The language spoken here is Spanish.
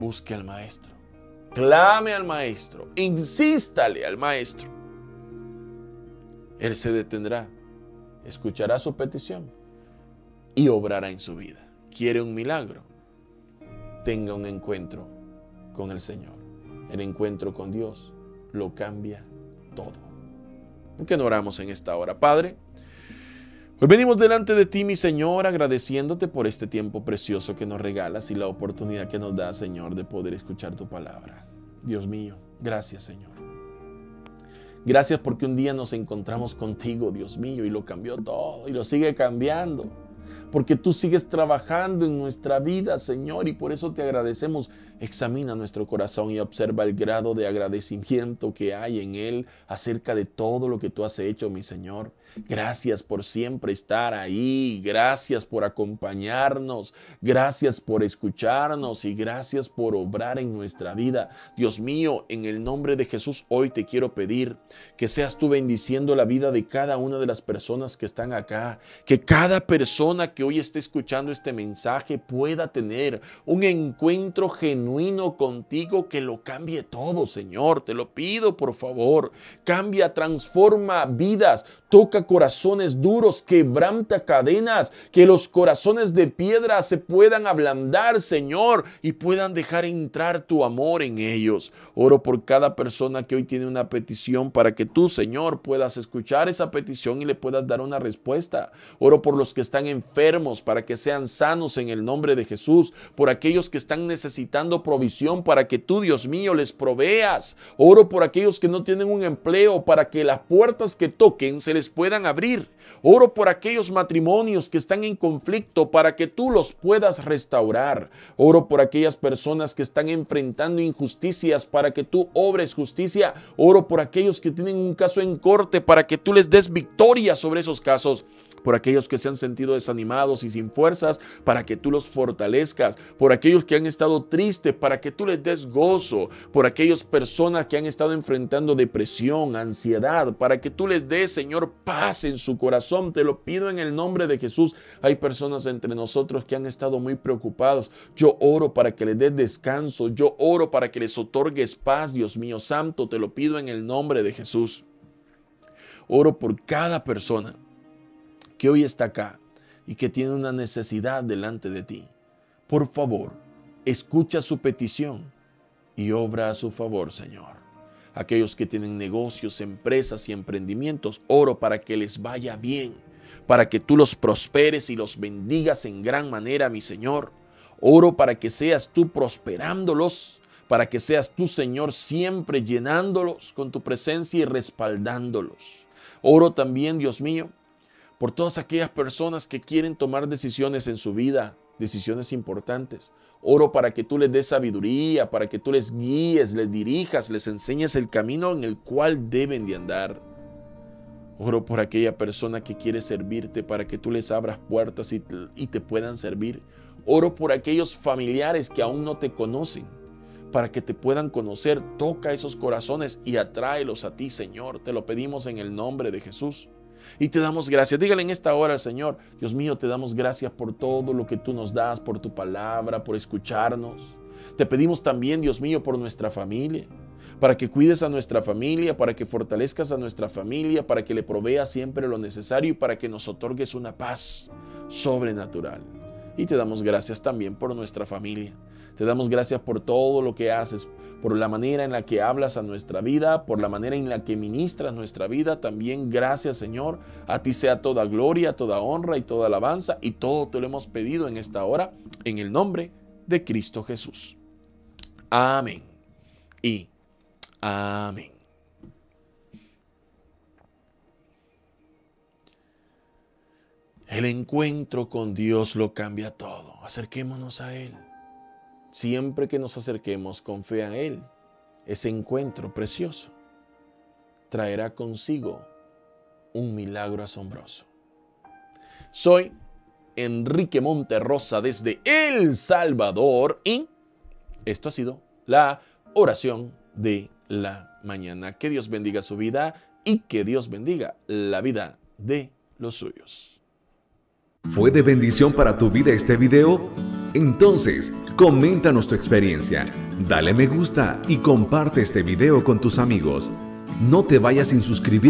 Busque al maestro. Clame al maestro. Insístale al maestro. Él se detendrá, escuchará su petición y obrará en su vida. ¿Quiere un milagro? Tenga un encuentro con el Señor. El encuentro con Dios lo cambia todo. ¿Por qué no oramos en esta hora? Padre, hoy venimos delante de ti, mi Señor, agradeciéndote por este tiempo precioso que nos regalas y la oportunidad que nos da, Señor, de poder escuchar tu palabra. Dios mío, gracias, Señor. Gracias porque un día nos encontramos contigo, Dios mío, y lo cambió todo y lo sigue cambiando. Porque tú sigues trabajando en nuestra vida, Señor, y por eso te agradecemos. Examina nuestro corazón y observa el grado de agradecimiento que hay en él acerca de todo lo que tú has hecho, mi Señor. Gracias por siempre estar ahí, gracias por acompañarnos, gracias por escucharnos y gracias por obrar en nuestra vida. Dios mío, en el nombre de Jesús, hoy te quiero pedir que seas tú bendiciendo la vida de cada una de las personas que están acá, que cada persona que hoy esté escuchando este mensaje pueda tener un encuentro genuino contigo que lo cambie todo, Señor. Te lo pido, por favor. Cambia, transforma vidas, toca corazones duros, quebranta cadenas, que los corazones de piedra se puedan ablandar, Señor, y puedan dejar entrar tu amor en ellos. Oro por cada persona que hoy tiene una petición para que tú, Señor, puedas escuchar esa petición y le puedas dar una respuesta. Oro por los que están enfermos para que sean sanos en el nombre de Jesús, por aquellos que están necesitando provisión para que tú, Dios mío, les proveas. Oro por aquellos que no tienen un empleo para que las puertas que toquen se les puedan abrir. Oro por aquellos matrimonios que están en conflicto para que tú los puedas restaurar. Oro por aquellas personas que están enfrentando injusticias para que tú obres justicia. Oro por aquellos que tienen un caso en corte para que tú les des victoria sobre esos casos. Por aquellos que se han sentido desanimados y sin fuerzas, para que tú los fortalezcas. Por aquellos que han estado tristes, para que tú les des gozo. Por aquellas personas que han estado enfrentando depresión, ansiedad, para que tú les des, Señor, paz en su corazón. Te lo pido en el nombre de Jesús. Hay personas entre nosotros que han estado muy preocupados. Yo oro para que les des descanso. Yo oro para que les otorgues paz, Dios mío santo. Te lo pido en el nombre de Jesús. Oro por cada persona que hoy está acá y que tiene una necesidad delante de ti. Por favor, escucha su petición y obra a su favor, Señor. Aquellos que tienen negocios, empresas y emprendimientos, oro para que les vaya bien, para que tú los prosperes y los bendigas en gran manera, mi Señor. Oro para que seas tú prosperándolos, para que seas tú, Señor, siempre llenándolos con tu presencia y respaldándolos. Oro también, Dios mío, por todas aquellas personas que quieren tomar decisiones en su vida, decisiones importantes. Oro para que tú les des sabiduría, para que tú les guíes, les dirijas, les enseñes el camino en el cual deben de andar. Oro por aquella persona que quiere servirte, para que tú les abras puertas y te puedan servir. Oro por aquellos familiares que aún no te conocen, para que te puedan conocer. Toca esos corazones y atráelos a ti, Señor. Te lo pedimos en el nombre de Jesús. Y te damos gracias. Dígale en esta hora al Señor: Dios mío, te damos gracias por todo lo que tú nos das, por tu palabra, por escucharnos. Te pedimos también, Dios mío, por nuestra familia, para que cuides a nuestra familia, para que fortalezcas a nuestra familia, para que le proveas siempre lo necesario y para que nos otorgues una paz sobrenatural. Y te damos gracias también por nuestra familia. Te damos gracias por todo lo que haces, por la manera en la que hablas a nuestra vida, por la manera en la que ministras nuestra vida. También gracias, Señor. A ti sea toda gloria, toda honra y toda alabanza. Y todo te lo hemos pedido en esta hora, en el nombre de Cristo Jesús. Amén y amén. El encuentro con Dios lo cambia todo. Acerquémonos a Él. Siempre que nos acerquemos con fe a Él, ese encuentro precioso traerá consigo un milagro asombroso. Soy Enrique Monterrosa desde El Salvador y esto ha sido la oración de la mañana. Que Dios bendiga su vida y que Dios bendiga la vida de los suyos. ¿Fue de bendición para tu vida este video? Entonces, coméntanos tu experiencia, dale me gusta y comparte este video con tus amigos. No te vayas sin suscribirte